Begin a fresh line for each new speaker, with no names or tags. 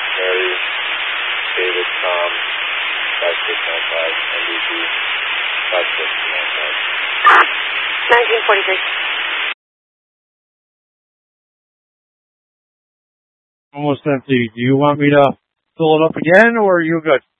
Mary, David, Tom, 5695, NBC, 5695.
1943. Almost empty. Do you want me to fill it up again, or are you good?